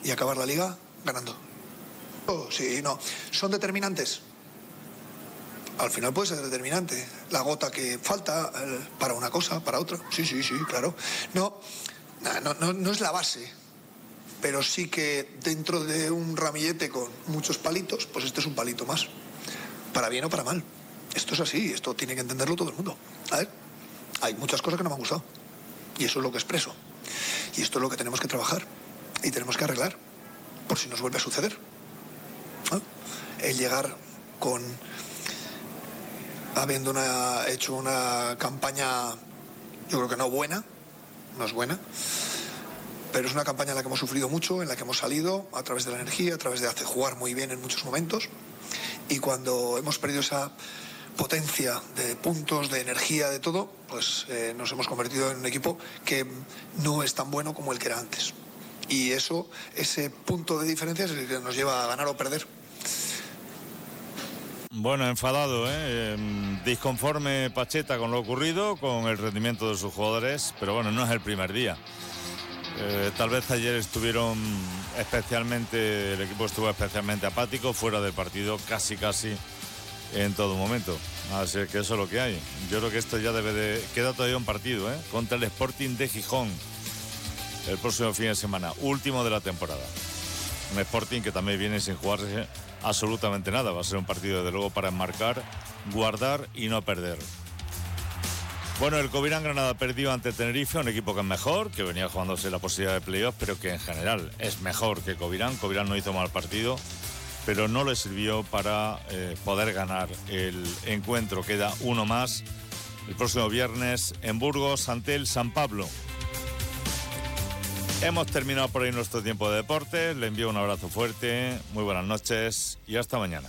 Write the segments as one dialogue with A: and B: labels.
A: y acabar la liga ganando. Sí, no. ¿Son determinantes? Al final puede ser determinante. La gota que falta para una cosa, para otra. Sí, claro. No es la base. Pero sí que dentro de un ramillete con muchos palitos, pues este es un palito más. Para bien o para mal. Esto es así, esto tiene que entenderlo todo el mundo. A ver, hay muchas cosas que no me han gustado. Y eso es lo que expreso. Y esto es lo que tenemos que trabajar. Y tenemos que arreglar. Por si nos vuelve a suceder. El llegar con... habiendo hecho una campaña, yo creo que no es buena, pero es una campaña en la que hemos sufrido mucho, en la que hemos salido a través de la energía, a través de hacer jugar muy bien en muchos momentos, y cuando hemos perdido esa potencia de puntos, de energía, de todo, pues nos hemos convertido en un equipo que no es tan bueno como el que era antes. Y ese punto de diferencia es el que nos lleva a ganar o perder.
B: Bueno, enfadado, disconforme Pacheta con lo ocurrido, con el rendimiento de sus jugadores, pero bueno, no es el primer día. Tal vez ayer el equipo estuvo especialmente apático, fuera del partido casi en todo momento. Así que eso es lo que hay. Yo creo que esto ya queda todavía un partido, contra el Sporting de Gijón, el próximo fin de semana, último de la temporada. Un Sporting que también viene sin jugarse absolutamente nada. Va a ser un partido desde luego para enmarcar, guardar y no perder. Bueno, el Covirán Granada perdió ante Tenerife, un equipo que es mejor, que venía jugándose la posibilidad de playoff, pero que en general es mejor que Covirán. Covirán no hizo mal partido, pero no le sirvió para poder ganar el encuentro. Queda uno más el próximo viernes en Burgos ante el San Pablo. Hemos terminado por ahí nuestro tiempo de deporte. Le envío un abrazo fuerte, muy buenas noches y hasta mañana.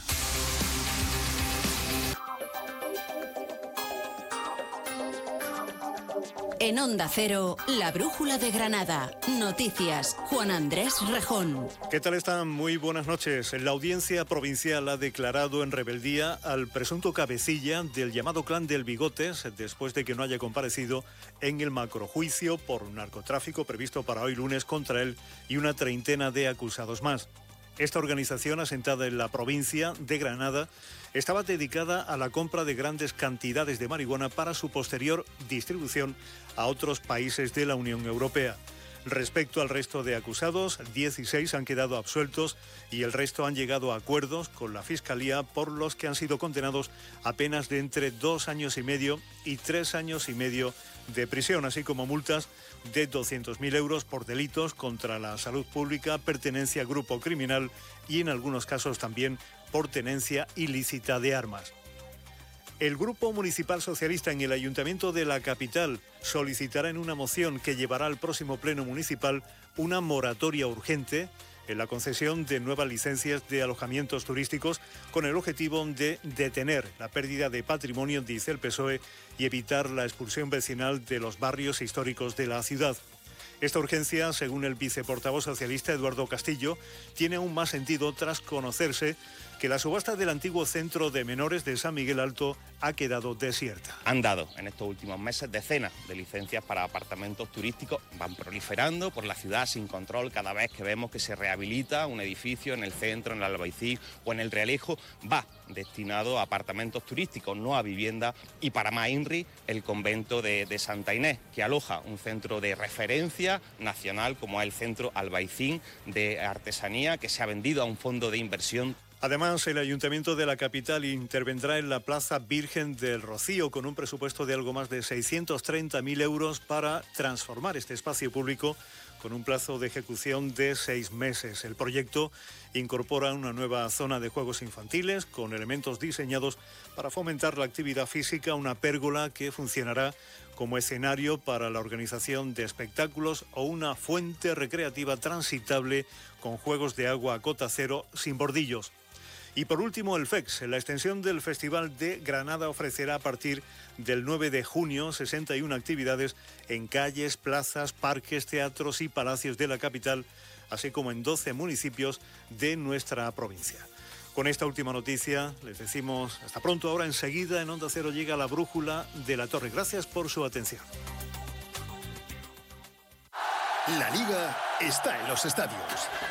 C: En Onda Cero, la Brújula de Granada. Noticias, Juan Andrés Rejón.
D: ¿Qué tal están? Muy buenas noches. La audiencia provincial ha declarado en rebeldía al presunto cabecilla del llamado Clan del Bigotes después de que no haya comparecido en el macrojuicio por narcotráfico previsto para hoy lunes contra él y una treintena de acusados más. Esta organización, asentada en la provincia de Granada, estaba dedicada a la compra de grandes cantidades de marihuana para su posterior distribución a otros países de la Unión Europea. Respecto al resto de acusados, 16 han quedado absueltos y el resto han llegado a acuerdos con la Fiscalía por los que han sido condenados a penas de entre 2 años y medio y 3 años y medio de prisión, así como multas de 200.000 euros por delitos contra la salud pública, pertenencia a grupo criminal y en algunos casos también por tenencia ilícita de armas. El Grupo Municipal Socialista en el Ayuntamiento de la capital solicitará en una moción que llevará al próximo Pleno Municipal una moratoria urgente en la concesión de nuevas licencias de alojamientos turísticos con el objetivo de detener la pérdida de patrimonio, dice el PSOE, y evitar la expulsión vecinal de los barrios históricos de la ciudad. Esta urgencia, según el viceportavoz socialista Eduardo Castillo, tiene aún más sentido tras conocerse que la subasta del antiguo centro de menores de San Miguel Alto ha quedado desierta.
E: Han dado en estos últimos meses decenas de licencias para apartamentos turísticos, van proliferando por la ciudad sin control cada vez que vemos que se rehabilita un edificio en el centro, en el Albaicín o en el Realejo, va destinado a apartamentos turísticos, no a vivienda. Y para más INRI, el convento de Santa Inés, que aloja un centro de referencia nacional como es el Centro Albaicín de Artesanía, que se ha vendido a un fondo de inversión.
D: Además, el Ayuntamiento de la capital intervendrá en la Plaza Virgen del Rocío con un presupuesto de algo más de 630.000 euros para transformar este espacio público con un plazo de ejecución de 6 meses. El proyecto incorpora una nueva zona de juegos infantiles con elementos diseñados para fomentar la actividad física, una pérgola que funcionará como escenario para la organización de espectáculos o una fuente recreativa transitable con juegos de agua a cota cero sin bordillos. Y por último, el FEX, la extensión del Festival de Granada, ofrecerá a partir del 9 de junio 61 actividades en calles, plazas, parques, teatros y palacios de la capital, así como en 12 municipios de nuestra provincia. Con esta última noticia les decimos hasta pronto. Ahora enseguida en Onda Cero llega la Brújula de la Torre. Gracias por su atención.
F: La Liga está en los estadios.